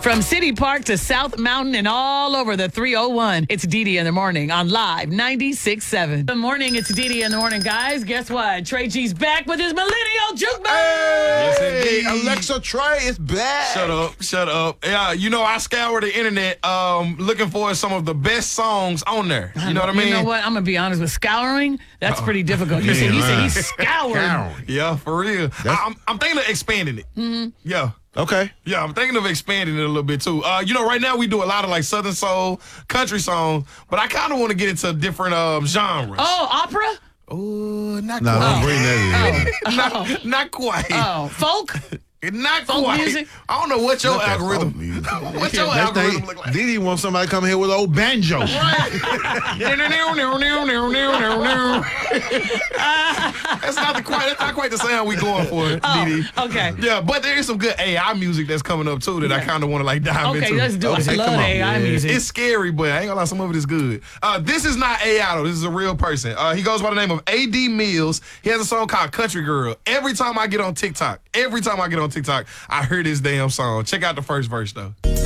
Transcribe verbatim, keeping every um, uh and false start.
From City Park to South Mountain and all over the three oh one, it's Dee Dee in the Morning on Live ninety-six point seven. Good morning, it's Dee Dee in the Morning, guys. Guess what? Trey G's back with his Millennial Jukebox. Yes, Hey, indeed. Alexa Trey is back. Shut up, shut up. Yeah, you know, I scoured the internet um, looking for some of the best songs on there. You know what I mean? You know what? I'm going to be honest with scouring. That's pretty difficult. You said, you said he scoured. Scouring. Yeah, for real. I, I'm, I'm thinking of expanding it. Mm-hmm. Yeah. Okay. Yeah, I'm thinking of expanding it a little bit too. Uh, you know, right now we do a lot of like Southern soul, country songs, but I kind of want to get into different um, genres. Oh, opera? Oh, not No, quite. don't bring that in. Not, not quite. Oh, folk? Not Folk quite. music? I don't know what your Not that algorithm. folk music. What your That algorithm thing, look like? Dee Dee wants somebody to come here with old banjo. That's not the quite. That's not quite the sound we going for, Oh, Dee Dee. okay. Yeah, but there is some good A I music that's coming up too that I kind of want to like dive Okay, into. let's do it. Okay, I love come on. A I Yeah. music. It's scary, but I ain't gonna lie, some of it is good. Uh, this is not A I though. This is a real person. Uh, he goes by the name of A D Mills. He has a song called Country Girl. Every time I get on TikTok, every time I get on TikTok, I hear this damn song. Check out the first verse though.